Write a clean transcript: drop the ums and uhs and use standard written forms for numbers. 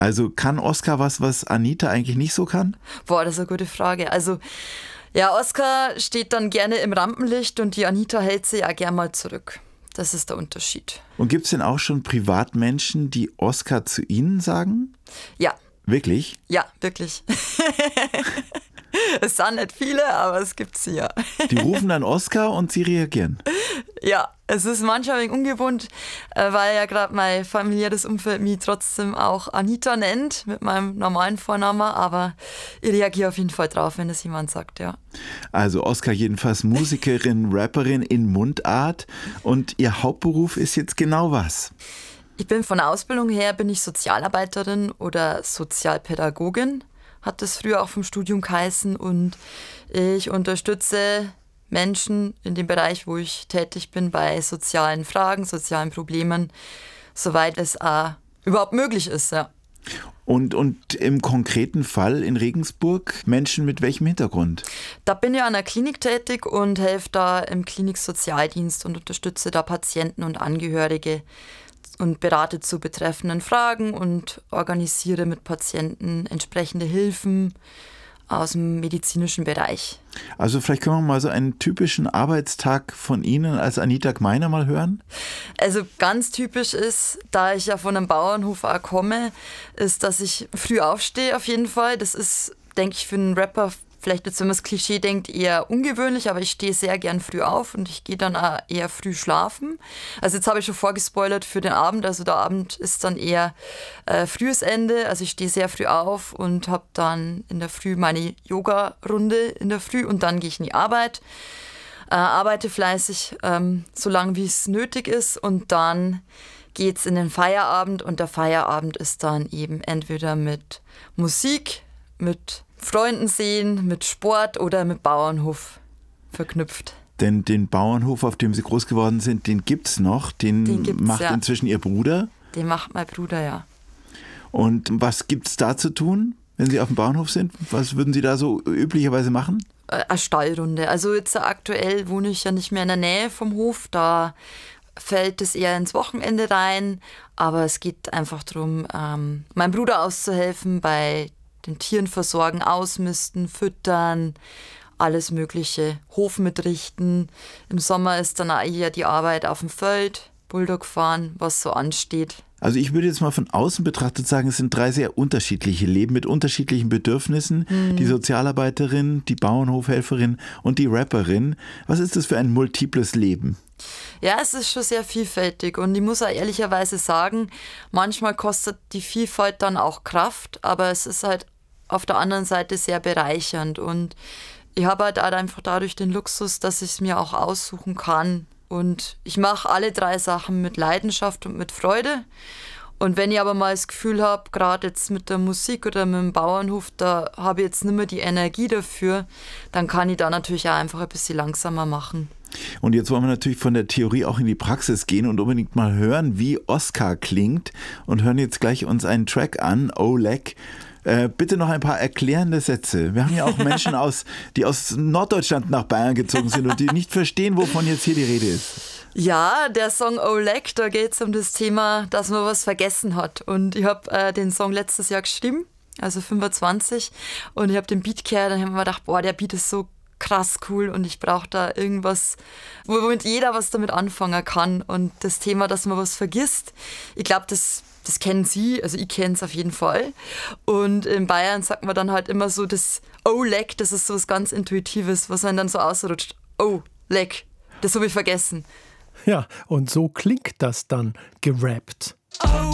Also kann Oskar was Anita eigentlich nicht so kann? Boah, das ist eine gute Frage. Also ja, Oskar steht dann gerne im Rampenlicht und die Anita hält sich ja gern mal zurück. Das ist der Unterschied. Und gibt es denn auch schon Privatmenschen, die Oskar zu Ihnen sagen? Ja. Wirklich? Ja, wirklich. Es sind nicht viele, aber es gibt sie ja. Die rufen dann Oskar und Sie reagieren? Ja, es ist manchmal ein wenig ungewohnt, weil ja gerade mein familiäres Umfeld mich trotzdem auch Anita nennt, mit meinem normalen Vornamen, aber ich reagiere auf jeden Fall drauf, wenn es jemand sagt, ja. Also Oskar jedenfalls Musikerin, Rapperin in Mundart und Ihr Hauptberuf ist jetzt genau was? Ich bin von der Ausbildung her Sozialarbeiterin oder Sozialpädagogin, hat das früher auch vom Studium geheißen, und ich unterstütze Menschen in dem Bereich, wo ich tätig bin, bei sozialen Fragen, sozialen Problemen, soweit es überhaupt möglich ist, ja. Und im konkreten Fall in Regensburg Menschen mit welchem Hintergrund? Da bin ich an der Klinik tätig und helfe da im Kliniksozialdienst und unterstütze da Patienten und Angehörige und berate zu betreffenden Fragen und organisiere mit Patienten entsprechende Hilfen aus dem medizinischen Bereich. Also vielleicht können wir mal so einen typischen Arbeitstag von Ihnen als Anita Gmeiner mal hören? Also ganz typisch ist, da ich ja von einem Bauernhof auch komme, ist, dass ich früh aufstehe auf jeden Fall. Das ist, denke ich, für einen Rapper vielleicht jetzt, wenn man das Klischee denkt, eher ungewöhnlich, aber ich stehe sehr gern früh auf und ich gehe dann auch eher früh schlafen. Also jetzt habe ich schon vorgespoilert für den Abend, also der Abend ist dann eher frühes Ende, also ich stehe sehr früh auf und habe dann in der Früh meine Yoga-Runde in der Früh und dann gehe ich in die Arbeit, arbeite fleißig, so lange wie es nötig ist, und dann geht's in den Feierabend, und der Feierabend ist dann eben entweder mit Musik, mit Freunden sehen, mit Sport oder mit Bauernhof verknüpft. Denn den Bauernhof, auf dem Sie groß geworden sind, den gibt's noch. Den gibt's, macht inzwischen Ihr Bruder. Den macht mein Bruder, ja. Und was gibt's da zu tun, wenn Sie auf dem Bauernhof sind? Was würden Sie da so üblicherweise machen? Eine Stallrunde. Also jetzt aktuell wohne ich ja nicht mehr in der Nähe vom Hof. Da fällt es eher ins Wochenende rein. Aber es geht einfach darum, meinem Bruder auszuhelfen bei den Tieren versorgen, ausmisten, füttern, alles Mögliche, Hof mitrichten. Im Sommer ist dann auch eher die Arbeit auf dem Feld, Bulldog fahren, was so ansteht. Also ich würde jetzt mal von außen betrachtet sagen, es sind 3 sehr unterschiedliche Leben mit unterschiedlichen Bedürfnissen. Die Sozialarbeiterin, die Bauernhofhelferin und die Rapperin. Was ist das für ein multiples Leben? Ja, es ist schon sehr vielfältig, und ich muss auch ehrlicherweise sagen, manchmal kostet die Vielfalt dann auch Kraft, aber es ist halt auf der anderen Seite sehr bereichernd, und ich habe halt auch einfach dadurch den Luxus, dass ich es mir auch aussuchen kann, und ich mache alle 3 Sachen mit Leidenschaft und mit Freude. Und wenn ich aber mal das Gefühl habe, gerade jetzt mit der Musik oder mit dem Bauernhof, da habe ich jetzt nicht mehr die Energie dafür, dann kann ich da natürlich auch einfach ein bisschen langsamer machen. Und jetzt wollen wir natürlich von der Theorie auch in die Praxis gehen und unbedingt mal hören, wie Oskar klingt, und hören jetzt gleich uns einen Track an, Oleg. Bitte noch ein paar erklärende Sätze. Wir haben ja auch Menschen, die aus Norddeutschland nach Bayern gezogen sind und die nicht verstehen, wovon jetzt hier die Rede ist. Ja, der Song Oleg, da geht es um das Thema, dass man was vergessen hat. Und ich habe den Song letztes Jahr geschrieben, also 25, und ich habe den Beat gehört, und habe mir gedacht, boah, der Beat ist so krass cool und ich brauche da irgendwas, womit jeder was damit anfangen kann. Und das Thema, dass man was vergisst, ich glaube, das kennen Sie, also ich kenne es auf jeden Fall. Und in Bayern sagt man dann halt immer so das Oh, leck, das ist so was ganz Intuitives, was einem dann so ausrutscht. Oh, leck, das habe ich vergessen. Ja, und so klingt das dann gerappt.